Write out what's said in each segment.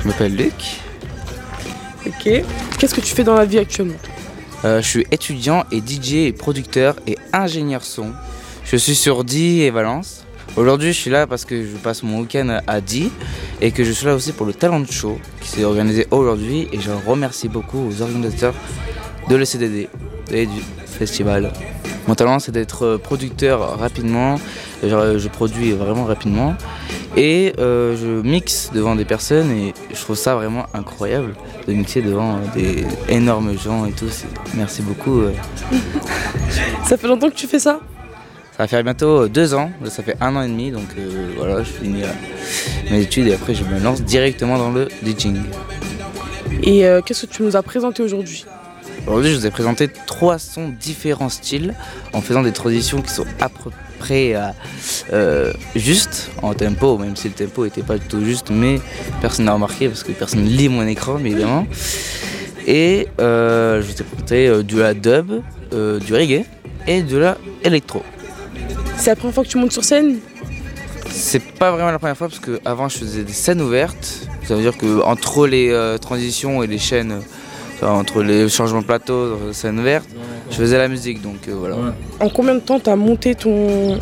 Je m'appelle Luc. Ok. Qu'est-ce que tu fais dans la vie actuellement? Je suis étudiant et DJ et producteur et ingénieur son. Je suis sur Die et Valence. Aujourd'hui, je suis là parce que je passe mon week-end à Die et que je suis là aussi pour le Talent Show qui s'est organisé aujourd'hui. Et je remercie beaucoup aux organisateurs de l'ECDD et du festival. Mon talent, c'est d'être producteur rapidement. Je produis vraiment rapidement et je mixe devant des personnes et je trouve ça vraiment incroyable de mixer devant des énormes gens et tout. Merci beaucoup. Ça fait longtemps que tu fais ça? Ça va faire bientôt 2 ans, ça fait 1 an et demi, donc voilà, je finis mes études et après je me lance directement dans le DJing. Et qu'est-ce que tu nous as présenté aujourd'hui? Aujourd'hui, je vous ai présenté 3 sons différents styles en faisant des transitions qui sont à peu près justes en tempo, même si le tempo n'était pas du tout juste, mais personne n'a remarqué parce que personne ne lit mon écran, mais évidemment. Et je vous ai présenté de la dub, du reggae et de la électro. C'est la première fois que tu montes sur scène? C'est pas vraiment la première fois parce qu'avant je faisais des scènes ouvertes. Ça veut dire qu'entre les transitions et les chaînes, entre les changements de plateau, scènes ouvertes, je faisais la musique, donc voilà. En combien de temps t'as monté ton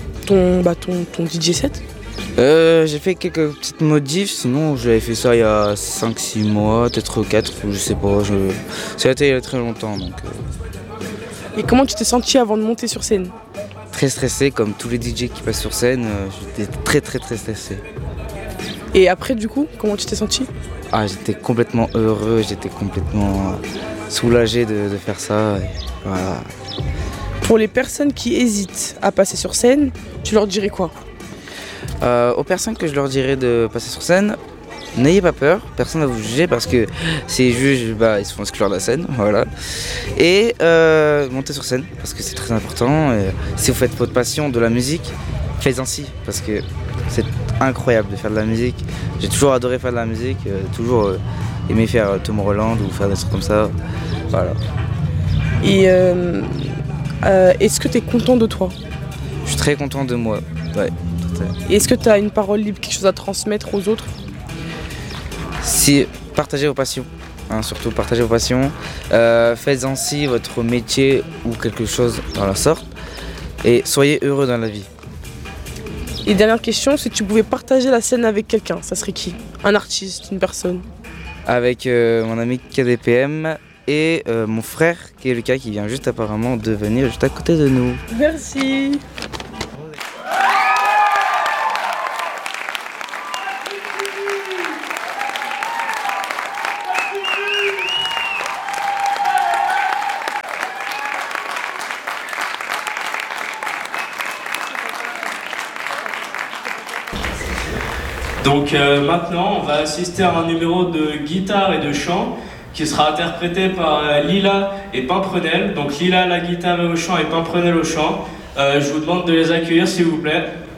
DJ set? J'ai fait quelques petites modifs, sinon j'avais fait ça il y a 5-6 mois, peut-être 4, je sais pas. Ça a été il y a très longtemps. Donc, Et comment tu t'es senti avant de monter sur scène? Très stressé, comme tous les DJ qui passent sur scène, j'étais très stressé. Et après du coup, comment tu t'es senti? J'étais complètement heureux, j'étais complètement soulagé de faire ça. Et voilà. Pour les personnes qui hésitent à passer sur scène, tu leur dirais quoi? Aux personnes que je leur dirais de passer sur scène, n'ayez pas peur, personne ne va vous juger parce que s'ils jugent, ils se font exclure de la scène, voilà. Et montez sur scène parce que c'est très important. Et si vous faites votre passion de la musique, faites-en si parce que c'est incroyable de faire de la musique. J'ai toujours adoré faire de la musique, toujours aimé faire Tomorrowland ou faire des trucs comme ça, voilà. Et est-ce que tu es content de toi? Je suis très content de moi, ouais. Et est-ce que tu as une parole libre, quelque chose à transmettre aux autres? Si, partagez vos passions, surtout partagez vos passions, faites ainsi votre métier ou quelque chose dans la sorte et soyez heureux dans la vie. Et dernière question, si tu pouvais partager la scène avec quelqu'un, ça serait qui? Un artiste, une personne? Avec mon ami KDPM et mon frère qui est Lucas qui vient juste apparemment de venir juste à côté de nous. Merci. Donc maintenant, on va assister à un numéro de guitare et de chant qui sera interprété par Lila et Pimprenel. Donc Lila à la guitare et au chant et Pimprenel au chant. Je vous demande de les accueillir s'il vous plaît.